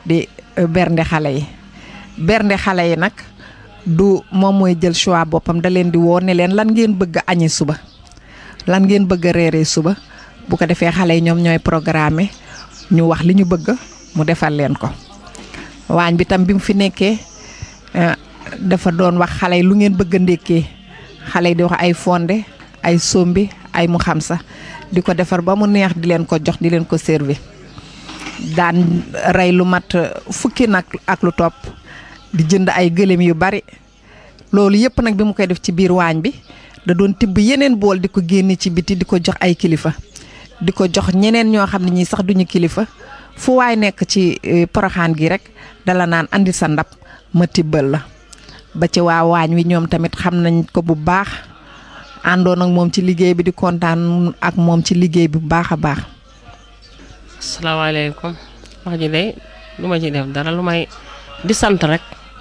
di bernde xale yi bernde xale yi nag du moom mooy jël choix boppam da leen di woo ne leen lan ngeen bëgg a añi suba lan ngeen bëgg a reeree suba bu ko defee xale yi ñoom ñooy programmer ñu wax li ñu bëgg mu defal leen ko waañ bi tam bi mu fi nekkee dafa doon wax xale yi lu ngeen bëgg a ndékkee xale yi di wax ay fonde ay sombi ay mu xam sa di ko defar ba mu neex di leen ko jox di leen ko servir daan rey lu mat fukki nag ak lu topp di jënd ay gëléem yu bari loolu yëpp nag bi mu koy def ci biir waañ bi da doon tibb yeneen bool di ko génne ci biti di ko jox ay kilifa di ko jox ñeneen ñoo xam ne ñii sax duñu kilifa fu waay nekk ci Porokhane gi rek dala naan andi sa ndab ma tibbal la ba ci waa waañ wi ñoom tamit xam nañ ko bu baax àndoon ak moom ci liggéey bi di kontaan ak moom ci liggéey bi bu baax a baax. asalaamaaleykum wax ji de lu ma ci def dara lu may di sant rek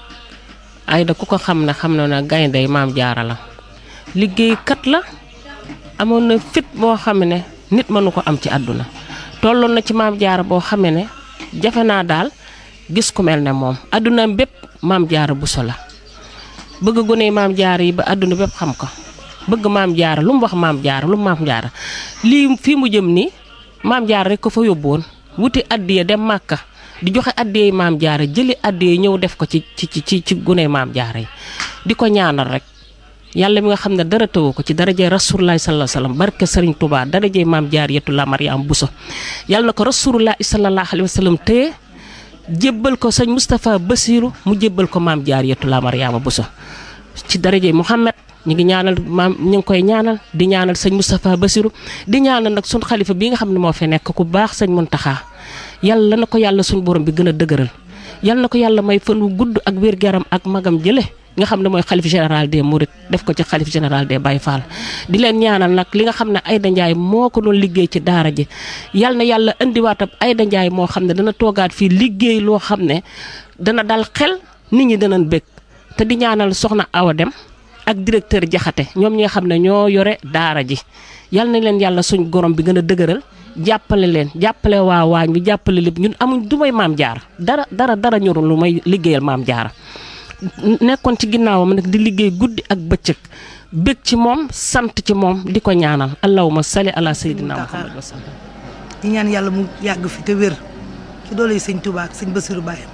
Aida ku ko xam ne xam na ne gayndey Maam Jaara la liggéeykat la amoon na fit boo xam ne nit mënu ko am ci àdduna tolloon na ci Maam Jaara boo xam ne jafe naa daal gis ku mel ne moom àdduna bépp Maam Jaara Buso la bëgg gone Maam Jaara yi ba àdduna bépp xam ko bëgg Maam Jaara lu mu wax Maam Jaara lu mu Maam Jaara lii fii mu jëm nii Maam Jaara rek ko fa yóbbuwoon wuti addiya dem Màkka di joxe addiyey Maam Jaara jëli addiya ñëw def ko ci gune Maam Jaara yi di ko ñaanal rek yàlla mi nga xam ne dara tëwu ko ci darajey Rasulullah sallallahu alayhi wasallam barke Serigne Touba darajey Maam Jaariyatullah Mariam Bousso yàlla na ko Rasulullah sallallahu alayhi wasallam téye jébbal ko sëñ Moustapha Bassirou mu jébbal ko Maam Jaariyatullah Mariama Bousso ci darajey Mouhamed ñu ngi ñaanal maam ñu ngi koy ñaanal di ñaanal sëñ Moustapha Bassirou di ñaanal nag suñ xalifa bi nga xam ne moo fi nekk ku baax sëñ Muntaxa yàlla na ko yàlla suñ borom bi gën a dëgëral yàlla na ko yàlla may fan wu gudd ak wér-gu-yaram ak magam jële nga xam ne mooy xalif général des Mourides def ko ci xalif général des Baye Fall di leen ñaanal nag li nga xam ne Aida Ndiaye moo ko doon liggéey ci daara ji yàlla na yàlla indiwaatam Aida Ndiaye moo xam ne dana toogaat fii liggéey loo xam ne dana dal xel nit ñi danañ bëgg te di ñaanal soxna Awa Dem ak directeur Jaxate ñoom ñi nga xam ne ñoo yore daara ji yal na leen yàlla suñ gorom bi gën a dëgëral jàppale leen jàppale waa waañ bi jàppale lépp ñun amuñ du may Maam Jaara dara ñorul lu may liggéeyal Maam Jaara nekkoon ci ginnaawam nag di liggéey guddi ak bëccëg bëgg ci moom sant ci moom di ko ñaanal allahumma salli ala sayyidina Muhammad wa sallam di ñaan yàlla mu yàgg fi te wér ci doole sëñ Touba ak sëñ Bassirou Baye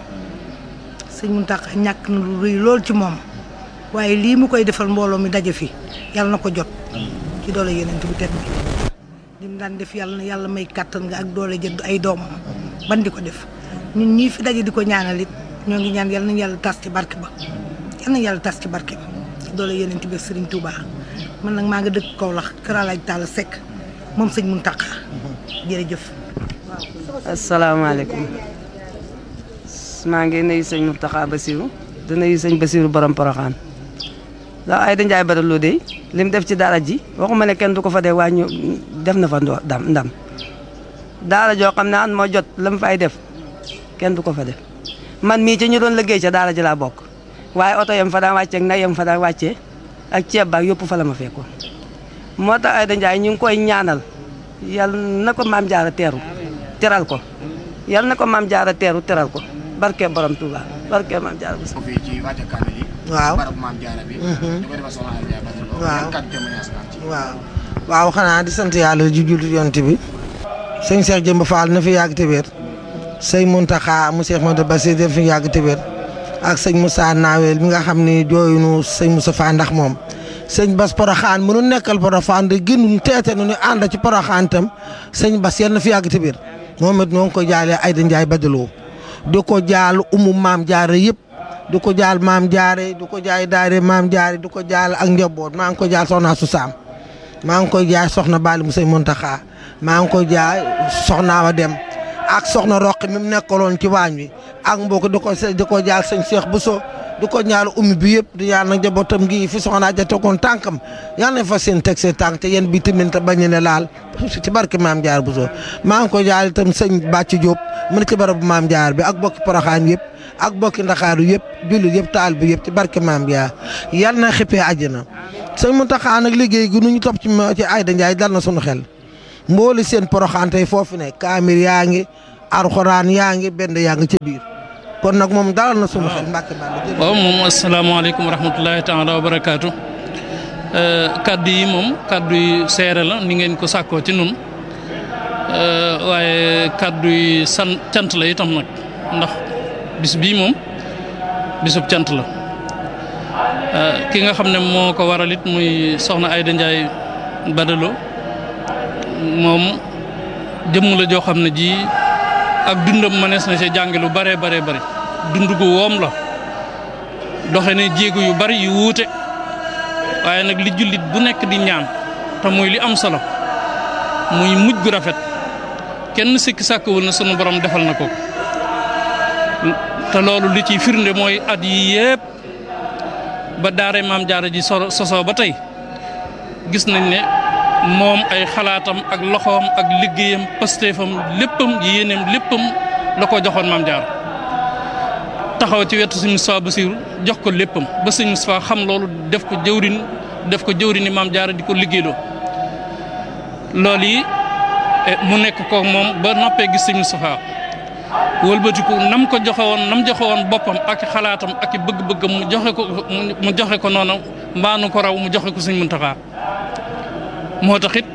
sëñ Mountakha ñàkk na lu rëy lool ci moom waaye lii mu koy defal mbooloo mi daje fi yàlla na ko jot ci doole yeneen bu tedd bi lim daan def yàlla na yàlla may kàttan nga ak doole jënd ay doomam ban di ko def ñun ñii fi daje di ko ñaanal it ñoo ngi ñaan yàlla nañu yàlla tas ci barke ba yàlla nañu yàlla tas ci barke ba ci doole yeneen bi Serigne Touba man nag maa nga dëkk Kaolack Kër Alaaj Talla Seck moom sëñ Mountakha jërëjëf. asalaamaaleykum maa ngi nuyu sëñ Mountakha Bassirou di nuyu sëñ Bassirou borom Porokhane ndax Aida Ndiaye Badaloo de lim def ci daara ji waxuma ne kenn du ko fa dee waaye ñu def na fa ndam daara joo xam ne an moo jot la mu fay def kenn du ko fa def man mii ci ñu doon liggéey ca daara ji laa bokk waaye oto yam fa daan wàccee ak nay yam fa daan wàccee ak ceeb baak yëpp fa la ma fekkoon moo tax Aida Ndiaye ñu ngi koy ñaanal yal na ko Maam Jaara teral ko yal na ko Maam Jaara teral ko barke borom Touba barke Maam Jaara waaw waaw xanaa di sant yàlla ji jullit yonent bi sëñ Cheikh Jëmb Fall na fi yàgg te wér sëñ Mountakha mu Cheikh Modou Bassir def fi yàgg te wér ak sëñ Moussa Nawel mi nga xam ni jooyunu sëñ Moussa Fall ndax moom sëñ Bass Porokhane mënu nekkal Porokhane de gënu teete nu ñu ànd ci Porokhane tam sëñ Bass yal na fi yàgg te wér moom it ñoo ngi ko jaalee Aida Ndiaye Badaloo di ko jaal Maam Jaara yëpp di ko jaal Maam Jaara di ko jaay daare Maam Jaara di ko jaal ak njaboot maa ngi ko jaal soxna su Saam maa ngi koy jaay soxna Bali mu sëñ Mountakha maa ngi koy jaay soxna Awa Dem ak soxna Roqi mi mu nekkaloon ci waañ wi ak mbokk di ko jaal sëñ Cheikh Bousso di ko ñaal ummi bi yëpp di ñaan nag njabootam gi fi soxna ja tegoon tànkam yal na fa seen teg seen tànk te yéen bi tamit te bañ ne laal ci barke Maam Jaara Bousso maa ngi ko jaal itam sëñ Bàcc Diop mu ne ci barabu Maam Jaara bi ak bokki Porokhane yëpp ak bokki Ndakaaru yëpp jullit yëpp taal bi yëpp ci barke Maam Jaara yal na xippee àjjana sëñ Mountakha nag liggéey gi nu ñu topp ci Aida Ndiaye dal na sunu xel mbooli seen Porokhane tey foofu ne kaamir yaa ngi alxuraan yaa ngi benn yaa ngi ci biir kon nag moom dalal na sunu xel Mbàkke Balla. waaw moom asalaamaaleykum wa rahmatulahi taala wa barakaatu. kaddu yi moom kaddu yi seere la ni ngeen ko sàkkoo ci nun waaye kaddu yi cant la itam nag ndax bis bii moom bisub cant la. ki nga xam ne moo ko waral it muy soxna Aïda Ndiaye Badalo moom jëmm la joo xam ne ji ak dundam mënees na ci jànge lu bare bare bari dund gu woom la doxe ne jéego yu bari yu wuute waaye nag li jullit bu nekk di ñaan te muy li am solo muy mujj gu rafet kenn sikki sàkkawul na sunu borom defal na ko te loolu li ciy firnde mooy at yi yépp ba daare maam jaara ji sosoo ba tey gis nañ ne moom ay xalaatam ak loxoom ak liggéeyam pastéefam léppam yéeneem léppam la ko joxoon maam jaara taxaw ci wetu sëñ Moustapha Bassirou jox ko léppam ba sëñ Moustapha xam loolu def ko jëwrini maam jaara di ko liggéeyloo loolu yi mu nekk ko moom ba noppee gis sëñ Moustapha wëlbatiku nam joxe woon boppam ak xalaatam ak bëgg-bëggam mu joxe ko noonu mbaanu ko raw mu joxe ko sëñ Muntaxa moo tax it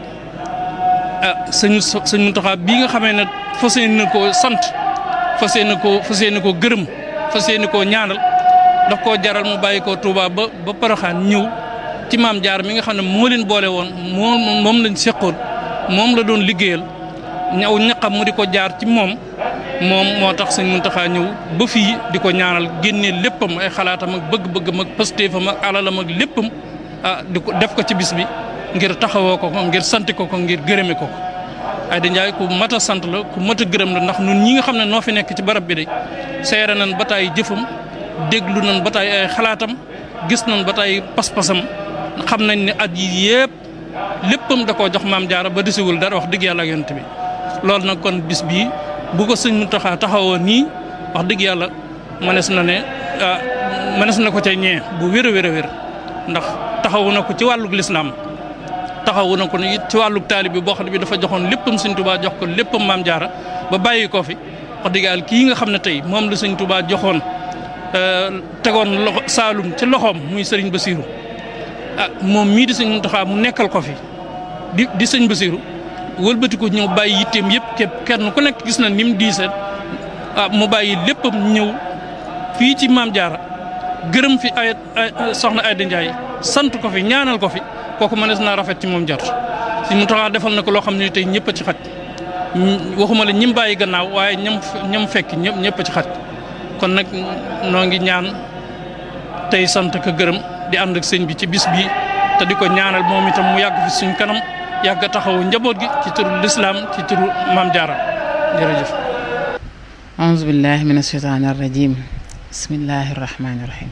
sëñ Muntaxa bii nga xamee ne fas yéene koo sant fas yéene koo gërëm fas yéene koo ñaanal daf koo jaral mu bàyyi koo Touba ba Poroxaan ñëw ci maam jaar mi nga xam ne moo leen boole woon moom lañ seqoon moom la doon liggéeyal ñaw ñaqam mu di ko jaar ci moom moo tax sëñ Muntaxa ñëw ba fii di ko ñaanal génnee léppam ay xalaatam ak bëgg-bëggam ak pastéefam ak alalam ak léppam di ko def ko ci bis bi ngir taxawoo ko ngir sant ko ngir gërëme ko Aïda Ndiaye ku mat a sant la ku mat a gërëm la ndax ñun ñi nga xam ne noo fi nekk ci barab bi de seere nañ ba taay jëfam déglu nañ ba taay ay xalaatam gis nañ ba taay pas-pasam xam nañ ne at yi yëpp léppam da koo jox maam jaara ba desiwul dara wax dëgg yàlla ak yonent bi loolu nag kon bis bii bu ko sëñ Muntaxa taxawoo nii wax dëgg yàlla mënees na ko ca ñee bu wér a wér ndax taxawu na ko ci wàllug lislaam taxawu na ko it ci wàllug taalib bi boo xam ne bi dafa joxoon léppam sëñ Tuubaa jox ko léppam maam jaara ba bàyyi ko fi wax dëgg yàlla kii nga xam ne tey moom la sëñ Tuubaa joxoon tegoon loxo Saalum ci loxoom muy sëriñ Bassirou moom mii di sëñ Muntaxa mu nekkal ko fi di sëñ Bassirou wëlbati ko ñëw bàyyi yitteem yëpp képp kenn ku nekk gis na ni mu diisee mu bàyyi léppam ñëw fii ci maam jaara gërëm fi ay soxna Aïda Ndiaye sant ko fi ñaanal ko fi kooku mënees naa rafet ci moom jot si mu taxaa defal na ko loo xam ne tey ñëpp a ci xaj waxuma la ñim bàyyi gannaaw waaye ñam fekk ñëpp a ci xaj kon nag noo ngi ñaan tey sant ko gërëm di ànd ak sëñ bi ci bis bii te di ko ñaanal moom itam mu yàgg fi suñ kanam yàgg taxawu njaboot gi ci turu lislaam ci turu maam jaara jërëjëf. auzu billahi min asheytaani arrajim bismillahi rahmaani rahim.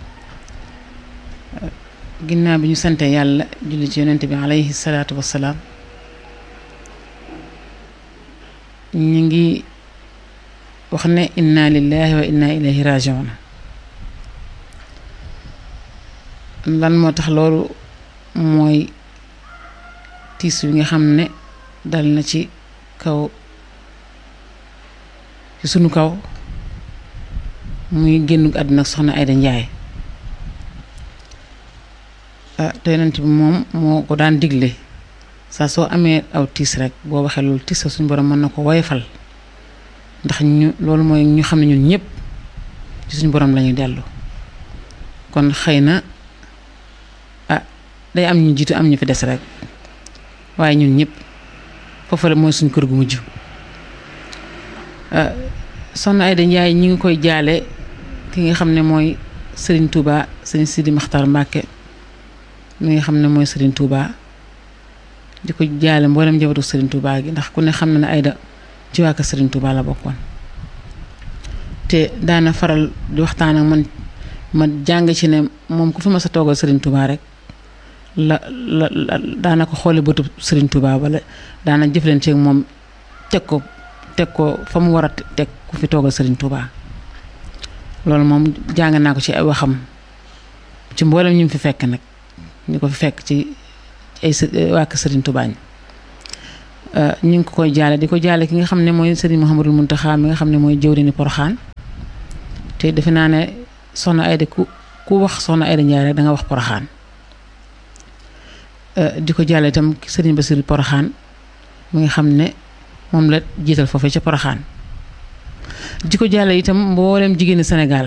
ginnaaw bi ñu sante yàlla julli ci yonent bi alayhi salaatu wassalaam ñu ngi wax ne inna lillahi wa inna ilayhi rajiun. lan moo tax loolu mooy tiis bi nga xam ne dal na ci sunu kaw muy génn àdduna soxna Aïda Ndiaye te yonent bi moom moo ko daan digle saa soo amee aw tiis rek boo waxee loolu tiis suñu borom mën na ko woyofal ndax loolu mooy ñu xam ne ñun ñëpp ci suñu borom lañuy dellu kon xëy na day am ñu jiitu am ñu fi des rek waaye ñun ñëpp foofu la mooy suñ kër gu mujj. soxna Aïda Ndiaye ñi ngi koy jaale ki nga xam ne mooy Serigne Touba Serigne Sidi Makhtar Mbacké mi nga xam ne mooy Serigne Touba di ko jaale mboolem njabootu Serigne Touba gi ndax ku ne xam na ne Aïda ci waa kër Serigne Touba la bokkoon te daana faral di waxtaan ak ma jàng ci ne moom ku fi ma sa toogal Serigne Touba rek la daana ko xoole bëtu Serigne Touba wala daana jëflante ak moom teg ko fa mu war a teg ku fi toogal Serigne Touba loolu moom jàng naa ko ci ay waxam ci mboolem ñu fi fekk nag ñu ko fi fekk ci ay waa kër Serigne Touba ñu ngi ko koy jaale di ko jaale ki nga xam ne mooy Serigne Mouhamadou Mountakha mi nga xam ne mooy jëwriñu Porokhane te defe naa ne soxna Aida ku wax soxna Aida Ndiaye rek da nga wax Porokhane di ko jàlle itam Serigne Bassirou Porokhane mi nga xam ne moom la jiital foofee ca Porokhane di ko jàlle itam mboolem jigéeni Sénégal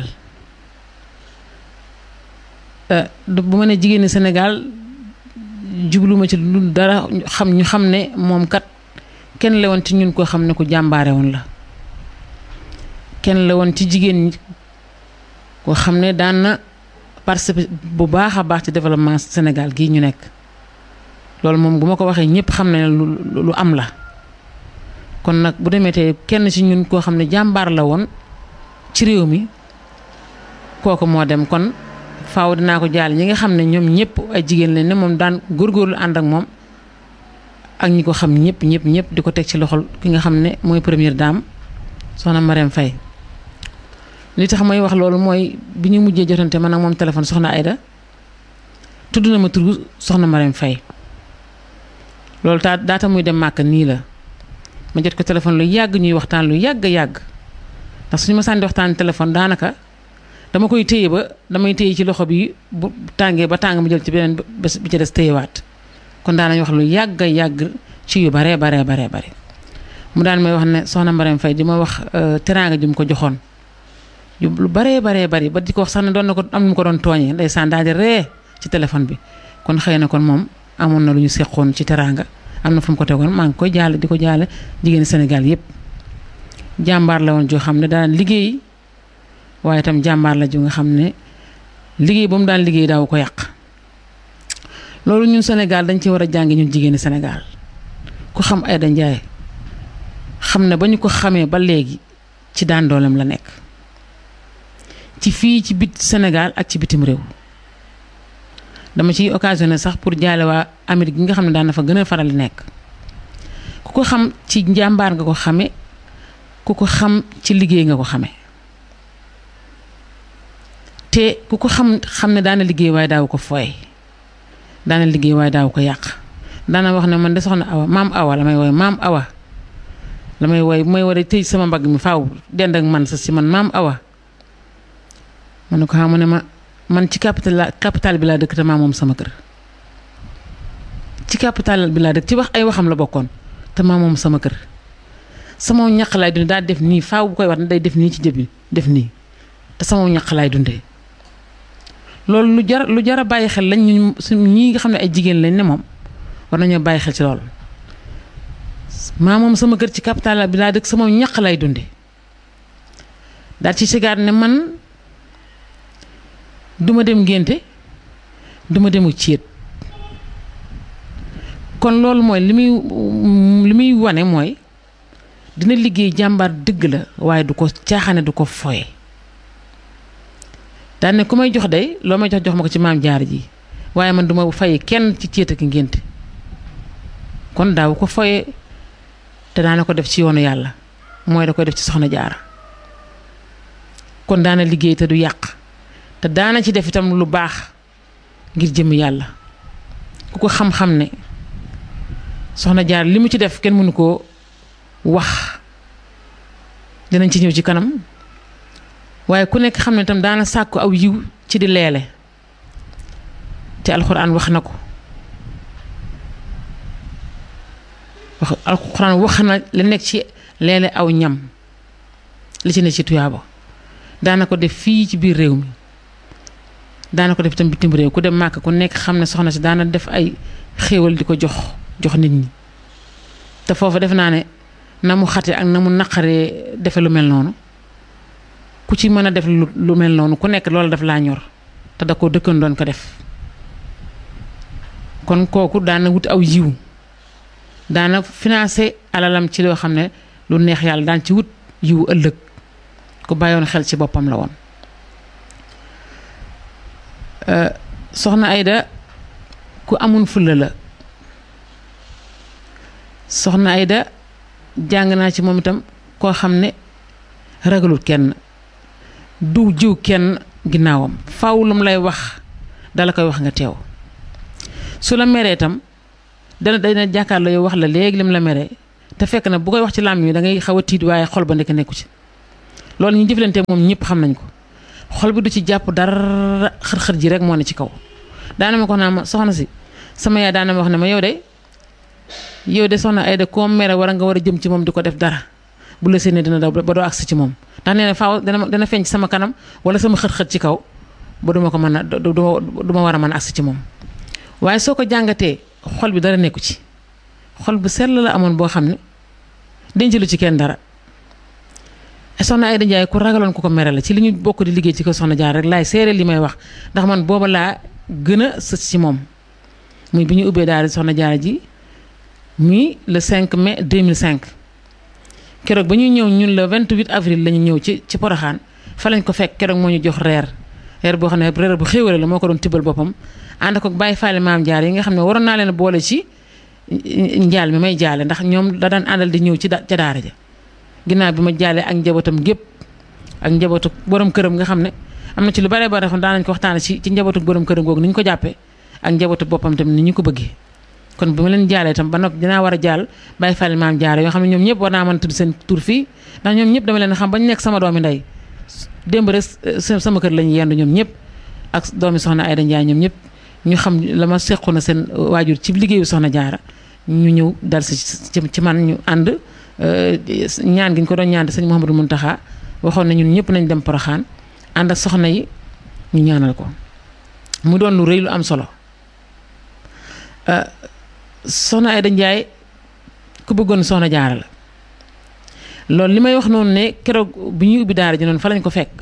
bu ma ne jigéeni Sénégal jubluma ci lu dara ñu xam ne moom kat kenn la woon ci ñun koo xam ne ku jàmbaare woon la kenn la woon ci jigéen ñi koo xam ne daan na participer bu baax a baax ci développement Sénégal gii ñu nekk loolu moom bu ma ko waxee ñëpp xam ne lu am la kon nag bu demee tey kenn ci ñun koo xam ne jàmbaar la woon ci réew mi kooku moo dem kon faaw dinaa ko jaal ñi nga xam ne ñoom ñëpp ay jigéen lañ ne moom daan góorgóorlu ànd ak moom ak ñi ko xam ñëpp di ko teg ci loxol ki nga xam ne mooy première dame soxna Marème Faye li tax may wax loolu mooy bi ñu mujjee jotante man ak moom téléphone soxna Aida tudd na ma turu soxna Marème Faye loolu daata muy dem màkk nii la ma jot ko téléphone lu yàgg ñuy waxtaan lu yàgg ndax suñu ma sànni waxtaan téléphone daanaka dama koy téye ba damay téye ci loxo bi bu tàngee ba tàng mu jël ci beneen bés bi ci des téyewaat kon daanañ wax lu yàgg ci yu bare mu daan may wax ne soxna Marème Faye di ma wax teraanga ji mu ko joxoon lu bare bari ba di ko wax sax ne doon na ko am nu mu ko doon tooñee ndeysaan daal di ree ci téléphone bi kon xëy na kon moom amoon na lu ñu seqoon ci teraanga am na fu mu ko tegoon maa ngi koy jaale di ko jaale jigéeni Sénégal yépp jàmbaar la woon joo xam ne daan liggéey waaye itam jàmbaar la ju nga xam ne liggéey ba mu daan liggéey daaw ko yàq loolu ñun Sénégal dañ ci war a jàngi ñun jigéeni Sénégal ku xam Aida Ndiaye xam ne ba ñu ko xamee ba léegi ci daan dooleem la nekk ci fii ci bit Sénégal ak ci bitim réew dama ciy occasionné sax pour jaale waa Amérique gi nga xam ne daan na fa gën a faral di nekk ku ko xam ci njàmbaar nga ko xame ku ko xam ci liggéey nga ko xame te ku ko xam ne daana liggéey waaye daaw ko fooy daana liggéey waaye daaw ko yàq daana wax ne man de soxna Awa maam Awa la may wooy maam Awa la may wooy bu may war a tëj sama mbagg mi faaw dend ak man sa si man maam Awa ma ne ko xam ne ma man ci capital bi laa dëkk te maa moom sama kër ci capital bi laa dëkk ci wax ay waxam la bokkoon te maa moom sama kër sama ñaq laay dundee daal def nii faaw bu koy wax ne day def nii ci jëbi def nii te sama ñaq laay dundee loolu lu jar a bàyyi xel lañ ñu ñi nga xam ne ay jigéen lañ ne moom war nañoo bàyyi xel ci loolu maa moom sama kër ci capital bi laa dëkk sama ñaq laay dundee daal ci sigaat ne man duma dem ngénte duma demu céet kon loolu mooy li muy wane mooy dina liggéey jàmbaar dëgg la waaye du ko caaxaane du ko foye daan ne ku may jox day loo may jox ma ko ci maam jaar ji waaye man duma fay kenn ci céet ak ngénte kon daaw ko foye te daana ko def ci yoonu yàlla mooy da koy def ci soxna jaara kon daana liggéey te du yàq te daana ci def itam lu baax ngir jëm yàlla ku ko xam-xam ne soxna jaar li mu ci def kenn mënu koo wax dinañ ci ñëw ci kanam waaye ku nekk xam ne itam daana sàkku aw yiw ci di leele te alxuraan wax na ko alxuraan wax na la nekk ci leele aw ñam li ci ne ci tuyaaba daana ko def fii ci biir réew mi daana ko def itam bitim réew ku dem màkk ku nekk xam ne soxna si daana def ay xéewal di ko jox nit ñi te foofu def naa ne na mu xate ak na mu naqaree defe lu mel noonu ku ci mën a def lu mel noonu ku nekk loolu daf laa ñor te da ko dëkkan doon ko def kon kooku daana wut aw yiw daana financé alalam ci loo xam ne lu neex yàlla daan ci wut yiw ëllëg ku bàyyoon xel ci boppam la woon soxna Aida ku amun fulla la soxna Aida jàng naa ci moom itam koo xam ne ragalut kenn du jiw kenn ginnaawam faaw lu mu lay wax dala koy wax nga teew su la meree itam dana jàkkaarloo yow wax la léegi lim la meree te fekk na bu koy wax ci làmm yi da ngay xaw a tiit waaye xol ba ndekk nekku ci loolu ñu jëflante moom ñëpp xam nañ ko xol bi du ci jàpp dara xër-xër ji rek moo ne ci kaw daana ma ko wax naa ma soxna si sama yaay daana ma wax ne ma yow de soxna Aida koo mere war nga war a jëm ci moom di ko def dara bu la séenee dina daw ba doo agsi ci moom ndax nee na faaw dana feeñ ci sama kanam wala sama xët-xët ci kaw ba duma ko mën a du ma war a mën a agsi ci moom waaye soo ko jàngatee xol bi dara nekku ci xol bu sell la amoon boo xam ne denc lu ci kenn dara soxna Aida Ndiaye ku ragaloon ku ko mere la ci li ñu bokk di liggéey ci ko soxna Jaara rek laay seere li may wax ndax man booba laa gën a sës ci moom muy bi ñu ubbee daal soxna Jaara ji muy le 5 mai 2005 keroog ba ñuy ñëw ñun le 28 avril la ñu ñëw ci Porokhane fa lañ ko fekk keroog moo ñu jox reer boo xam ne reer bu xéewale la moo ko doon tibbal boppam ànd ko bàyyi faale maam jaar yi nga xam ne waroon naa leen boole ci njaal mi may jaale ndax ñoom da daan àndal di ñëw ca daara ja ginnaaw bi ma jaalee ak njabootam gépp ak njabootu borom këram nga xam ne am na ci lu bare bare xam daan nañ ko waxtaane ci njabootu borom këram googu ni ñu ko jàppee ak njabootu boppam tamit ni ñu ko bëggee kon bi ma leen jaalee itam ba noppi dinaa war a jaal bàyyi faale maam jaare yoo xam ne ñoom ñëpp war naa mën a tudd seen tur fii ndax ñoom ñëpp dama leen xam ba ñu nekk sama doomi ndey démb rek sama kër lañu yendu ñoom ñëpp ak doomi soxna Aida Ndiaye ñoom ñëpp ñu xam la ma sequ na seen waajur ci liggéeyu soxna jaara ñu ñëw dal si ci man ñu ànd ñaan gi ñu ko doon ñaan sëñ Mouhamadou Mountakha waxoon na ñun ñëpp nañ dem Porokhane ànd ak soxna yi ñu ñaanal ko mu doon lu rëy lu am solo soxna Aida Ndiaye ku bëggoon soxna jaara la loolu li may wax noonu ne keroog bi ñuy ubbi daara ji noonu fa lañ ko fekk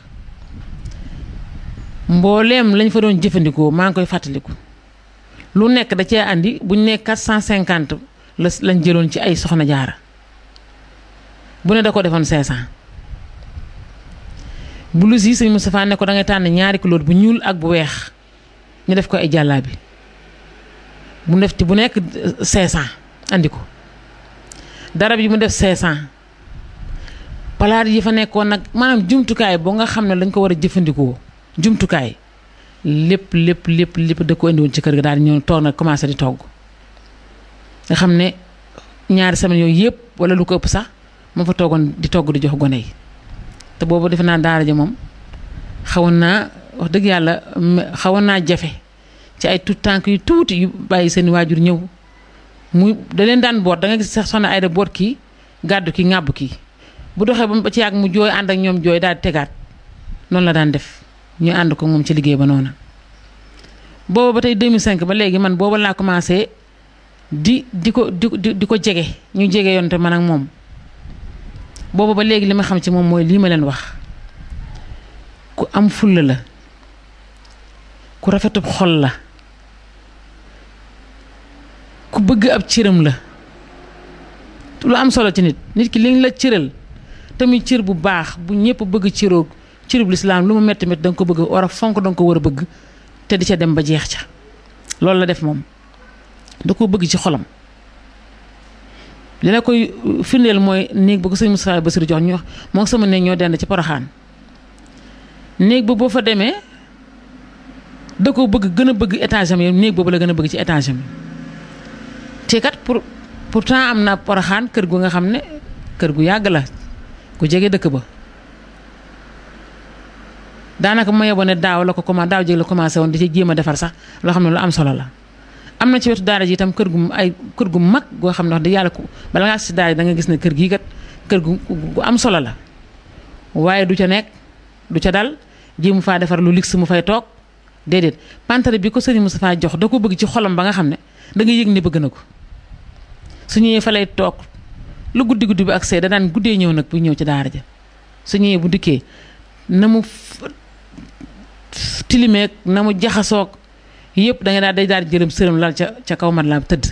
mbooleem lañ fa doon jëfandikoo maa ngi koy fàttaliku lu nekk da cee andi buñ ne 450 lañ jëloon ci ay soxna jaara bu ne da ko defoon 500 blouse yi sëñ Moustapha ne ko da ngay tànn ñaari couleur bu ñuul ak bu weex ñu def ko ay jàllaabi mu def ci bu nekk 500 andi ko darab yi mu def 500 palaat yi fa nekkoon nag maanaam jumtukaay boo nga xam ne lañ ko war a jëfandikoo jumtukaay lépp da ko indiwoon ci kër ga daal di ñëw toog nag commencé di togg nga xam ne ñaari semaine yooyu yëpp wala lu ko ëpp sax moo fa toogoon di togg di jox gone yi te boobu defe naa daara ja moom xawoon naa wax dëgg yàlla xawoon naa jafe ci ay tout tànk yu tuuti yu bàyyi seen waajur ñëw muy da leen daan boot da nga gis sax soxna Aida boot kii gàddu kii ŋàbb kii bu doxee ba ci yàgg mu jooy ànd ak ñoom jooy daal di tegaat noonu la daan def ñu ànd ko moom ci liggéey ba noonu booba ba tey 2005 ba léegi man booba laa commencé di ko jege ñu jege yoon te man ak moom booba ba léegi li ma xam ci moom mooy lii ma leen wax ku am fulla la ku rafetub xol la ku bëgg ab cëram la lu am solo ci nit ki liñ la cëral tamit cër bu baax bu ñëpp bëgg cëroog cërub lislaam lu mu metti da nga ko bëgg war a fonk da nga ko war a bëgg te di ca dem ba jeex ca loolu la def moom da ko bëgg ci xolam li la koy firndeel mooy néeg ba ko sëñ Moustapha Bassirou jox ñu wax moo sama néeg ñoo dend ci Porokhane néeg ba boo fa demee da ko bëgg gën a bëgg étage am néeg boobu la gën a bëgg ci étage am te kat pourtant am na Porokhane kër gu nga xam ne kër gu yàgg la ku jege dëkk ba daanaka ma yeboo ne daaw jéeg la commencé woon di ci jéem a defar sax loo xam ne lu am solo la am na ci wetu daara ji itam kër gu mag goo xam ne wax dëgg yàlla bala ngaa si daara ji da nga gis ne kër gii kat kër gu am solo la waaye du ca nekk du ca dal jéemu faa defar lu luxe mu fay toog déedéet pantere bi ko sëriñ Moustapha jox da ko bëgg ci xolam ba nga xam ne da nga yëg ne bëgg na ko su ñëwee fa lay toog lu guddi bi ak see da daan guddee ñëw nag bu ñëw ci daara ja su ñëwee bu dikkee na mu tilimeeg na mu jaxasoog yëpp da nga day daal di jëlam sërëm lal ca kaw mat la tëdd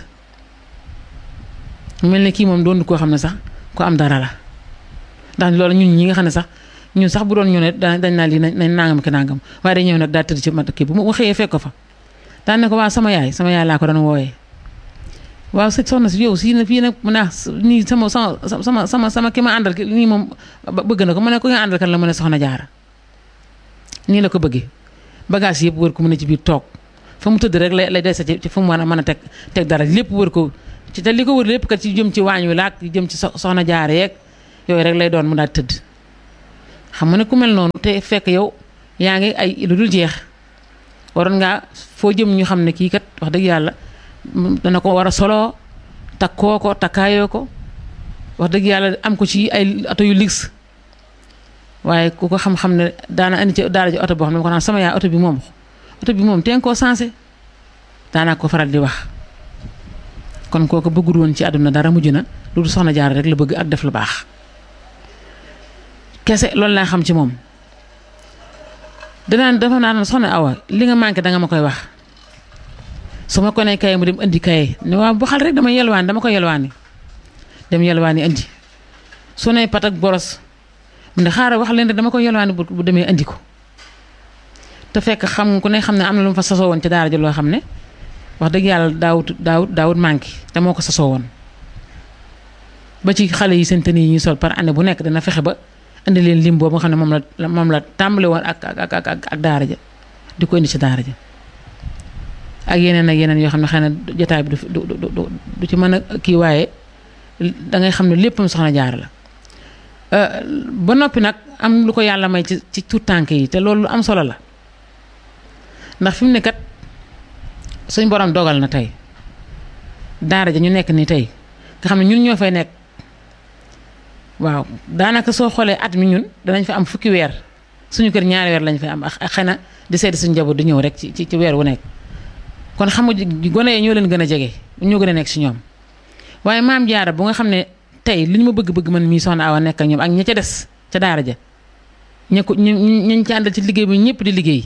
mel ne kii moom doon koo xam ne sax ko am dara la ndax loolu ñun ñi nga xam ne sax ñun sax bu doon ñëw ne dañ naa lii nañ nangam ki nangam waaye day ñëw nag daal tëdd ci mat kii bu mu xëyee fekk ko fa daan ne ko waa sama yaay laa ko doon wooyee waaw soxna si yow si na fii nag mu ne nii sama ki ma àndal nii moom bëgg na ko mu ne ko nga àndal kan la mu ne soxna jaara nii la ko bëggee bagage yëpp wër ko mu ne ci biir toog fa mu tëdd rek lay des ci fa mu mën a teg dara lépp wër ko ci te li ko wër lépp kat ci jëm ci waañ wi laak jëm ci soxna jaara yeeg yooyu rek lay doon mu daal tëdd xam nga ne ku mel noonu te fekk yow yaa ngi ay lu dul jeex waroon ngaa foo jëm ñu xam ne kii kat wax dëgg yàlla dana ko war a soloo takkoo ko takkaayoo ko wax dëgg yàlla am ko ci ay oto yu luxe waaye ku ko xam-xam ne daana andi ci daara ji oto boo xam ne ko naan sama yaay oto bi moom teen koo sensé daanaa ko faral di wax kon kooku bëggul woon ci àdduna dara mujj na lu soxna Jaara rek la bëgg ak def lu baax kese loolu laa xam ci moom dafa naan soxna Awa li nga manqué danga ma koy wax su ma ko nee kaye mu dem indi kaye ne waaw bu xal rek dama yelwaani dama ko yelwaani dem yelwaani indi su ne pat ak boros mu ne xaaral wax leen rek dama ko yelwaani bu demee indi ko te fekk xam ku ne xam ne am na lu mu fa sasoo woon ci daara ji loo xam ne wax dëgg yàlla daawut manqué te moo ko sasoo woon ba ci xale yi seen tenue yi ñuy sol par année bu nekk dana fexe ba indi leen lim boobu nga xam ne moom la tàmbale woon ak daara ja di ko indi ci daara ja ak yeneen yoo xam ne xëy na jotaay bi du ci mën a kii waaye dangay xam ne léppam soxna Jaara la ba noppi nag am lu ko yàlla may ci tuut tànk yi te loolu lu am solo la ndax fi mu ne kat suñ borom dogal na tey daara ja ñu nekk ni tey nga xam ne ñun ñoo fay nekk waaw daanaka soo xoolee at mi ñun danañ fa am fukki weer suñu kër ñaari weer lañ fay am ak xëy na di seeti suñu njaboot di ñëw rek ci weer wu nekk kon xam nga gone yi ñoo leen gën a jege ñoo gën a nekk ci ñoom waaye maam Jaara bu nga xam ne tey li ñu ma bëgg-bëgg man mii soxna Awa nekk ak ñoom ak ña ca des ca daara ja ñañ ci àndal ci liggéey bi ñëpp di liggéey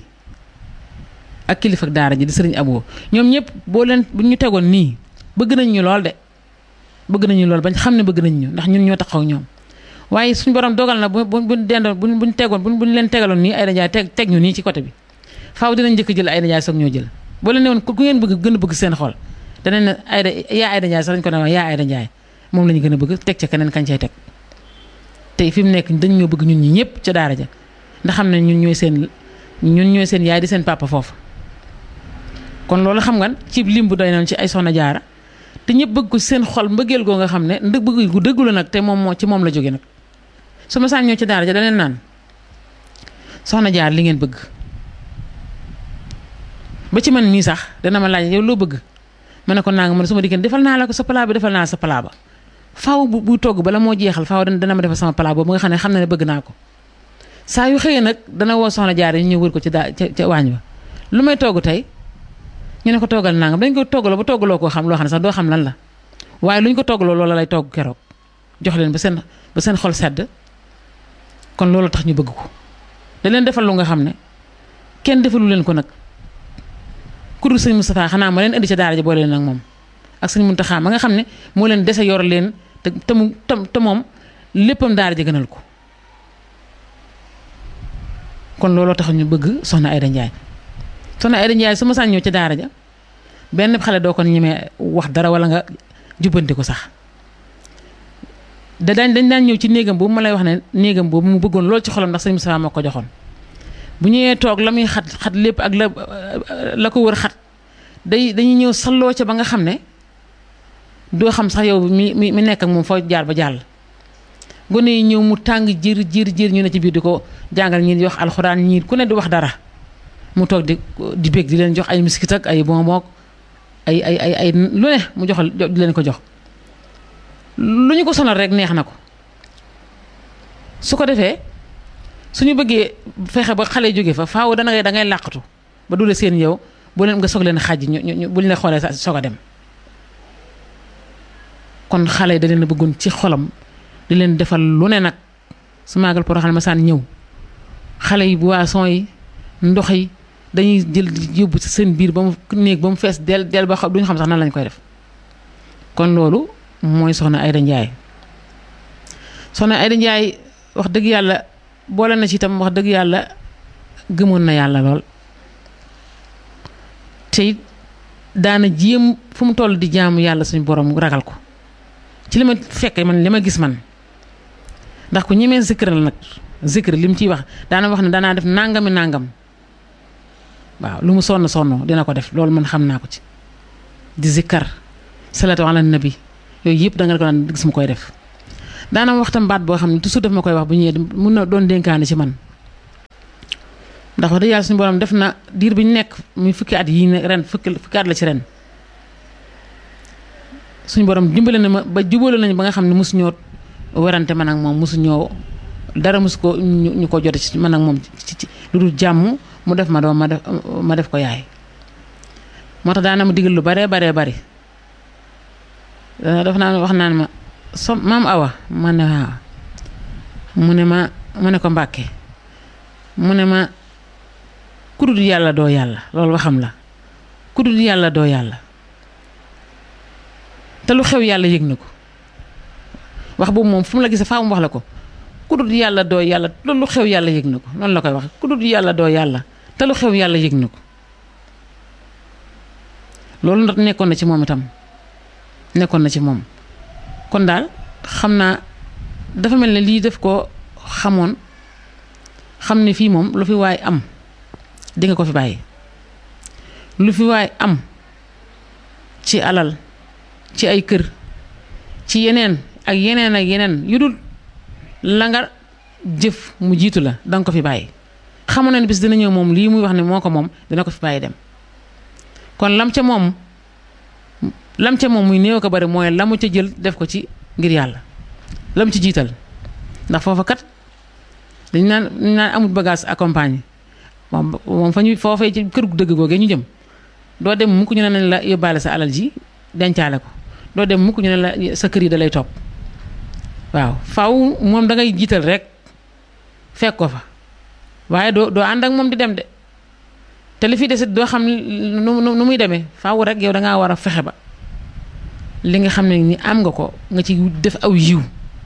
ak kilifa ak daara ji di sëriñ Abo ñoom ñëpp bu ñu tegoon nii bëgg nañ ñu lool de bëgg nañu lool bañ xam ne bëgg nañ ñu ndax ñun ñoo taxaw ñoom waaye suñu borom dogal na buñ leen tegaloon nii Aïda Ndiaye teg ñu nii ci côté bi faaw dinañ njëkk jël Aïda Ndiaye soog ñoo jël boo leen ne woon ku ngeen bëgg gën a bëgg seen xol danañ ne Aïda Ndiaye sax dañ ko ne yaa Aïda Ndiaye moom la ñu gën a bëgg teg ca keneen kañ cay teg tey fi mu nekk dañ ñoo bëgg ñun ñi ñëpp ca daara ja ndax xam ne ñun ñooy seen yaay di seen papa foofu kon loolu xam nga ci lim bu doy noonu ci ay soxna Jaara te ñëpp bëgg ko seen xol mbëggeel goo nga xam ne bëgg gu dëggu la nag te moom ci moom la jóge nag su ma saan ñëw ci daara ja da leen naan soxna Jaara li ngeen bëgg ba ci man mii sax dana ma laaj yow loo bëgg ma ne ko naa nga man su ma diggante defal naa la ko sa palaa bi defal naa la sa palaa ba faaw bu togg bala moo jeexal faaw dana ma defal sama palaa boobu nga xam ne bëgg naa ko saa yu xëyee nag dana woo soxna Jaara ñu ñëw wër ko ca waañ ba lu may togg tey ñu ne ko toggal nangam dañ ko toggaloo ba toggaloo koo xam loo xam ne sax doo xam lan la waaye lu ñu ko toggaloo loola lay togg keroog jox leen ba seen xol sedd kon loolu tax ñu bëgg ko da leen defal lu nga xam ne kenn defalu leen ko nag ku dul sëñ Moustapha xanaa ma leen indi ca daara ji boole leen ak moom ak sëñ Muntaxa ma nga xam ne moo leen dese yor leen te moom léppam daara ji gënal ko kon looloo tax ñu bëgg soxna Aïda Ndiaye soxna Aïda Ndiaye su ma saan ñëw ca daara ja benn xale doo ko ñemee wax dara wala nga jubbanti ko sax dañ daan ñëw ci néegam boobu ma lay wax ne néegam boobu mu bëggoon lool ci xolam ndax sëñ Moustapha moo ko joxoon bu ñëwee toog la muy xat lépp ak la ko wër xat dañuy ñëw salloo ca ba nga xam ne doo xam sax yow mi nekk ak moom foo jaar ba jàll gone yi ñëw mu tàng jër ñu ne ci biir di ko jàngal ñii di wax alxuraan ñii ku ne di wax dara mu toog di bég di leen jox ay miskit ak ay bonbon ay lu ne mu joxal di leen ko jox lu ñu ko sonal rek neex na ko su ko defee suñu bëggee fexe ba xale jóge fa faaw da ngay làqatu ba du la seen yow bu leen nga soog leen xàjj ñu bu ñu la xoolee soog a dem kon xale yi da leen a bëggoon ci xolam di leen defal lu ne nag su maagal Porokhane ma saan ñëw xale yi boisson yi ndox yi dañuy jël yóbbu ci seen biir ba mu néeg ba mu fees del ba duñu xam sax nan lañ koy def kon loolu mooy soxna Aïda Ndiaye soxna Aïda Ndiaye wax dëgg yàlla boole na ci itam wax dëgg yàlla gëmoon na yàlla lool te it daana jéem fu mu toll di jaamu yàlla suñu borom ragal ko ci li ma fekke man li ma gis man ndax ku ñemee zikr la nag zikr li mu ciy wax daana wax ne danaa def nangam waaw lu mu sonn dina ko def loolu man xam naa ko ci di zikkar salatu ala nabi yooyu yëpp da nga ko daan gis mu koy def daana waxtam baat boo xam ne toujours daf ma koy wax bu ñëwee mun na doon dénkaane ci man ndax wax dëgg yàlla suñu borom def na diir bi ñu nekk muy fukki at yii ne ren fukki at la ci ren suñu borom dimbale na ma ba jubóole nañu ba nga xam ne mosu ñoo werante man ak moom mosu ñoo dara mosu ko ñu ko jote ci man ak moom ci lu dul jàmm mu def ma doom ma def ko yaay. moo tax daana ma digal lu baree bari dafa naa wax naan ma maam Awa ma ne waaw mu ne ko Mbàkke mu ne ma ku dul yàlla doo yàlla loolu waxam la ku dul yàlla doo yàlla te lu xew yàlla yëg na ko wax boobu moom fu mu la gisee faa mu wax la ko ku dul yàlla doo yàlla loolu lu xew yàlla yëg na ko noonu la koy wax ku dul yàlla doo yàlla te lu xew yàlla yëg na ko loolu ndax nekkoon na ci moom itam nekkoon na ci moom kon daal xam naa dafa mel ne lii def ko xamoon xam ne fii moom lu fi waay am di nga ko fi bàyyi lu fi waay am ci alal ci ay kër ci yeneen ak yeneen yu dul la nga jëf mu jiitu la danga ko fi bàyyi xamoon na ne bis dina ñëw moom lii muy wax ne moo ko moom dina ko fi bàyyi dem kon lam ca moom muy néew ko bari mooy la mu ca jël def ko ci ngir yàlla lam ci jiital ndax foofa kat dañ naan amul bagage accompagné moom fa ñu foofee ci kër gu dëgg googee ñu jëm doo dem mukk ñu ne nañ la yóbbaale sa alal ji dencaale ko doo dem mukk ñu ne la sa kër yi da lay topp waaw faaw moom da ngay jiital rek fekk ko fa waaye doo ànd ak moom di dem de te li fi desit doo xam nu muy demee faaw rek yow dangaa war a fexe ba li nga xam ne ni am nga ko nga ci def aw yiw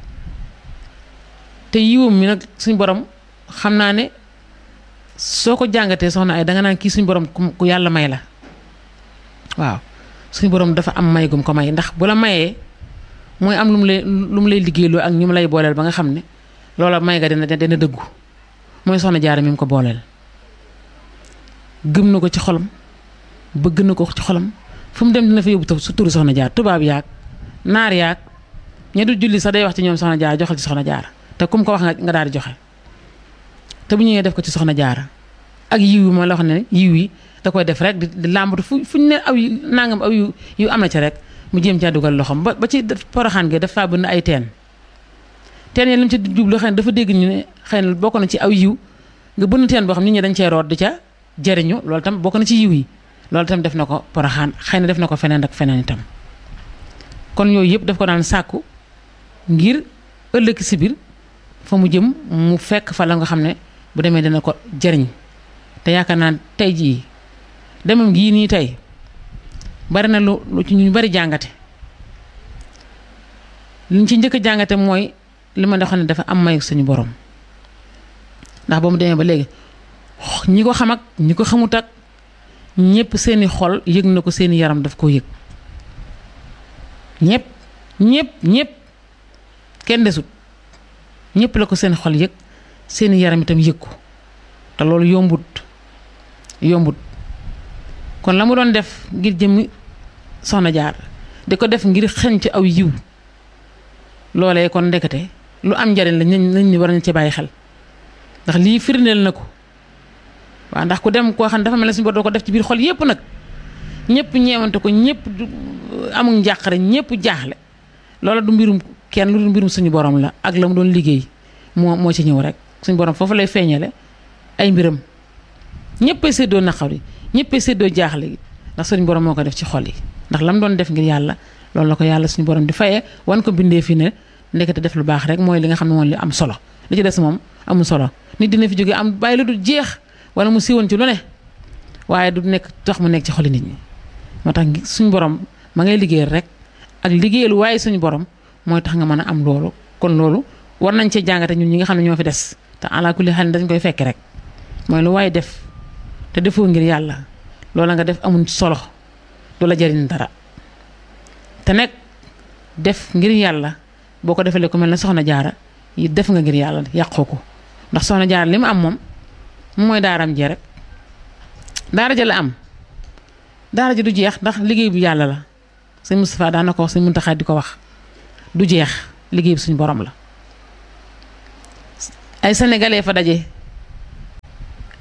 te yiwam mi nag suñ borom xam naa ne soo ko jàngatee soxna ay danga naan kii suñ borom ku yàlla may la waaw suñ borom dafa am may gum ko may ndax bu la mayee mooy am lu mu lay liggéeyloo ak ñu mu lay booleel ba nga xam ne loola may ga dina dëggu mooy soxna Jaara mi mu ko booleel gëm na ko ci xolam bëgg na ko ci xolam fu mu dem dina fa yóbbu su turu soxna Jaara tubaab yaag naar yaag ña du julli sax day wax ci ñoom soxna Jaara joxal ci soxna Jaara te kum ko wax nga daal di joxe te bu ñëwee def ko ci soxna Jaara ak yiw yi ma la wax ne yiw yi da koy def rek di làmbatu fuñ ne aw yu nangam aw yu am na ca rek mu jéem caa dugal loxoom ba ci Poroxaan gi dafa bëgg ay teen yi li mu ci jublu xëy na dafa dégg ñu ne xëy na bokk na ci aw yiw nga bënn teen boo xam nit ñi dañ cee root di ca jëriñu loolu tam bokk na ci yiw yi loolu tam def na ko Poroxaan xëy na def na ko feneen ak feneen itam kon yooyu yëpp daf ko daan sàkku ngir ëllëg si biir fa mu jëm mu fekk fa la nga xam ne bu demee dina ko jëriñ te yaakaar naa tey jii demam gii nii tey bari na lu ci ñu bari jàngate liñ ci njëkk a jàngate mooy li ma xam ne dafa am mayu suñu borom ndax ba mu demee ba léegi ñi ko xam ak ñi ko xamut ak ñëpp seeni xol yëg na ko seeni yaram daf koo yëg ñëpp kenn desut ñëpp la ko seen xol yëg seeni yaram itam yëg ko te loolu yombut kon la mu doon def ngir jëmmi soxna Jaara di ko def ngir xeñ ci aw yiw loolee kon ndekete lu am njariñ la nañ ni war nañ ci bàyyi xel ndax lii firndeel na ko waaw ndax ku dem koo xam ne dafa mel ne suñu bor doo ko def ci biir xol yépp nag ñëpp ñeewante ko ñëpp amul njàqare ñëpp jaaxle loola du mbirum kenn lu du mbirum suñu borom la ak la mu doon liggéey moo ci ñëw rek suñu borom foofu lay feeñale ay mbiram ñëppay séddoo naqar yi ñëppay séddoo jaaxle gi ndax suñu borom moo ko def ci xol yi ndax la mu doon def ngir yàlla loolu la ko yàlla suñu borom di fayee wan ko bindee fi ne ndekete def lu baax rek mooy li nga xam ne moom li am solo li ci des moom amul solo nit dina fi jóge am bàyyi lu du jeex wala mu siiwoon ci lu ne waaye du nekk tax mu nekk ci xoli nit ñi moo tax suñu borom ma ngay liggéeyal rek ak liggéeyal waaye suñu borom mooy tax nga mën a am loolu kon loolu war nañ cee jàngate ñun ñi nga xam ne ñoo fi des te ala kulli xel dañ koy fekk rek mooy lu waaye def te defoo ngir yàlla loola nga def amul solo du la jariñ dara te nekk def ngir yàlla boo ko defalee ku mel ne soxna Jaara yi def nga ngir yàlla yàqoo ko ndax soxna Jaara li mu am moom mooy daaram jee rek daara ja la am daara ji du jeex ndax liggéey bu yàlla la sëñ Moustapha daan na ko wax sëñ Muntaxa di ko wax du jeex liggéey bi suñu borom la ay sénégalais fa daje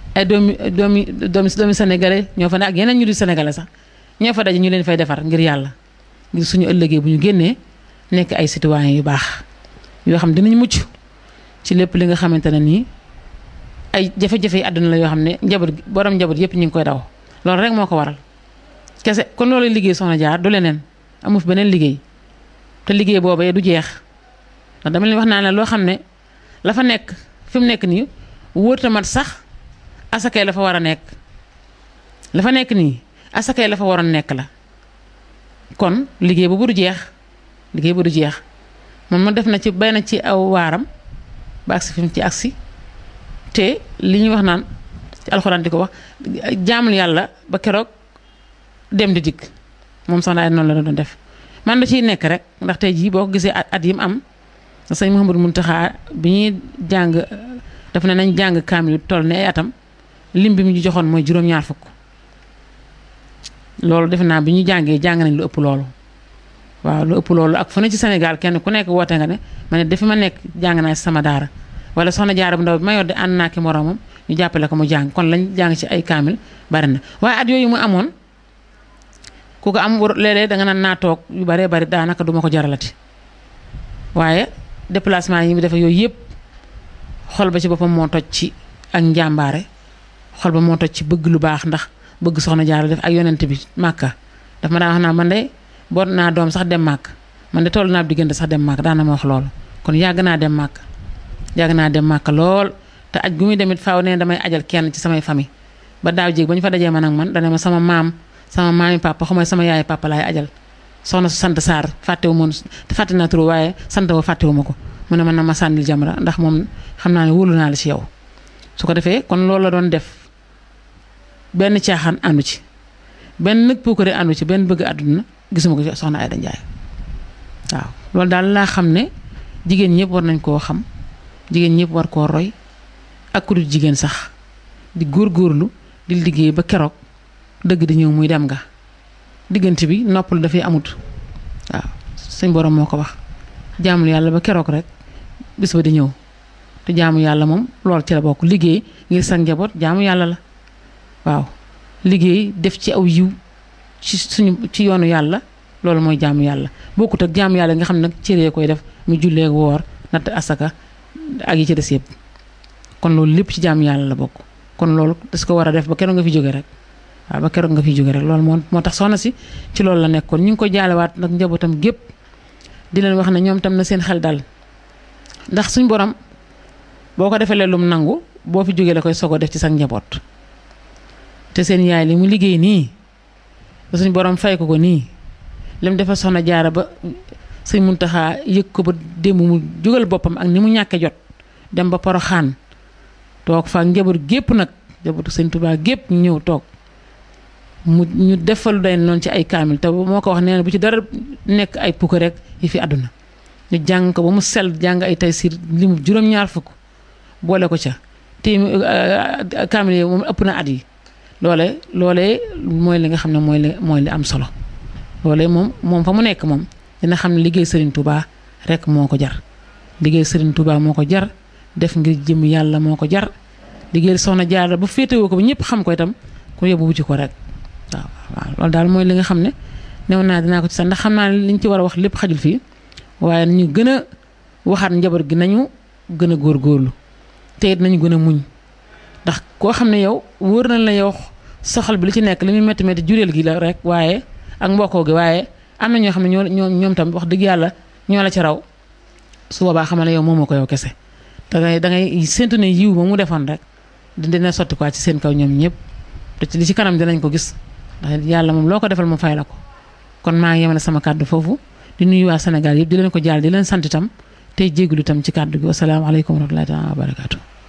ay doomi sénégalais ñoo fa ne ak yeneen ñu di sénégalais sax ñoo fa daje ñu leen fay defar ngir yàlla ngir suñu ëllëgee bu ñu génnee nekk ay citoyens yu baax yoo xam dinañ mucc ci lépp li nga xamante ne nii ay jafe-jafe yi àdduna la yoo xam ne borom njaboot yëpp ñu ngi koy daw loolu rek moo ko waral kese kon loolu liggéey Soxna Jaara du leneen amu fi beneen liggéey te liggéey boobee du jeex ndax dama leen wax naa ne loo xam ne la fa nekk fi mu nekk nii wóor mat sax asakay la fa war a nekk la fa nekk nii asakay la fa waroon nekk la kon liggéey boobu du jeex liggéey bu du jeex moom ma def na ci bay na ci aw waaram ba agsi fi mu ci agsi te li ñuy wax naan ci alxuraan di ko wax jaamul yàlla ba keroog dem di dikk moom Soxna ay noonu la doon def man da ciy nekk rek ndax tey jii boo ko gisee at yi mu am sëñ Mouhamadou Mountakha bi ñuy jàng daf ne nañ jàng kaamil toll ne ay atam lim bi mu ñu joxoon mooy juróom-ñaar fukk loolu defe naa bi ñu jàng nañ lu ëpp loolu waaw lu ëpp loolu ak fu ne ci Sénégal kenn ku nekk woote nga ne ma ne dafi ma nekk jàng naa ci sama daara wala Soxna Jaara bu ndaw bi ma yor de ànd naa ki moroomam ñu jàppale ko mu jàng kon lañ jàng ci ay kaamil bari na waaye at yooyu mu amoon ku ko am léeg-léeg da nga naan naa toog yu baree bari daanaka duma ko jaralati waaye déplacement yi mu defe yooyu yëpp xol ba ci boppam moo toj ci ak njàmbaare xol ba moo toj ci bëgg lu baax ndax bëgg Soxna Jaara def ak yonent bi Màkka daf ma daan wax naa man de boot naa doom sax dem màkk man de toll naa diggante sax dem màkk daana ma wax loolu kon yàgg naa dem màkk lool te aj gu muy demit faaw ne damay ajal kenn ci samay famille ba daaw jéeg ba ñu fa dajee man ak man dane ma sama maami papa xamay sama yaay papa laay ajal soxna su sant Sarr fàttewu moon fàtte naa tur waaye sant wa fàttewu ma ko mu ne man na ma sànnil Jamra ndax moom xam naa ne wóolu naa la ci yow su ko defee kon loolu la doon def benn caaxaan àndu ci benn nag puukare àndu ci benn bëgg àdduna gisuma ko ci Soxna Aida Ndiaye waaw loolu daal laa xam ne jigéen ñëpp war nañ koo xam jigéen ñëpp war koo roy ak ku dul jigéen sax di góorgóorlu di liggéey ba keroog dëgg di ñëw muy dem nga diggante bi noppal dafay amut waaw suñ borom moo ko wax jaamul yàlla ba keroog rek bis ba di ñëw te jaamu yàlla moom loolu ci la bokk liggéey ngir sa njaboot jaamu yàlla la waaw liggéey def ci aw yiw ci yoonu yàlla loolu mooy jaamu yàlla bokkut ak jaamu yàlla nga xam ne nag cëree koy def mu jullee woor natt asaka ak yi ci des yëpp kon loolu lépp ci jaamu yàlla la bokk kon loolu das ko war a def ba keroog nga fi jóge rek waaw ba keroog nga fi jóge rek loolu moo tax soxna si ci loolu la nekkoon ñu ngi ko jaalewaat nag njabootam gépp di leen wax ne ñoom tam na seen xel dal ndax suñ borom boo ko defee lum nangu boo fi jógee la koy sogo def ci sa njaboot te seen yaay li mu liggéey nii ba suñ borom fay ko nii lim defal Soxna Jaara ba sëñ Muntaxa yëg ko ba démb mu jógal boppam ak ni mu ñàkke jot dem ba Poroxaan toog fa njaboot gépp nag njabootu sëñ Tuubaa gépp ñu ñëw toog ñu defal day noonu ci ay kaamil te moo ko wax nee na bu ci dara nekk ay pukk rek yi fi àdduna ñu jàng ko ba mu sell jàng ay Taysiir limu juróom-ñaar fukk boole ko ca te kaamil yi moom ëpp na at yi loolee mooy li nga xam ne mooy li am solo loolee moom fa mu nekk moom dina xam ne liggéey Serigne Touba rek moo ko jar liggéey Serigne Touba moo ko jar def ngir jëm yàlla moo ko jar liggéey Soxna Jaara ba féetewoo ko ba ñëpp xam ko itam ku yóbbu wuti ko rek waaw loolu daal mooy li nga xam ne new naa dinaa ko ci sax ndax xam naa ne liñ ci war a wax lépp xajul fii waaye nañu gën a waxaat njaboot gi nañu gën a góorgóorlu te it nañu gën a muñ ndax koo xam ne yow wóor na la yow soxal bi li ci nekk li muy métti métti jureel gi la rek waaye ak mbokkoo gi waaye am na ñoo xam ne ñoom tam wax dëgg yàlla ñoo la ci raw su boobaa xamal ne yow moomoo ko yow kese dangay séntu ne yiw ba mu defoon rek dina sotti quoi ci seen kaw ñoom ñëpp te ci li ci kanam dinañ ko gis ndax yàlla moom loo ko defal mu fay la ko kon maa ngi yemale sama kàddu foofu di nuyu waa Sénégal yëpp di leen ko jaal di leen sant itam tey jégalu itam ci kàddu gi wasalaamaaleykum wa rahmatullahi taala wa barakaatu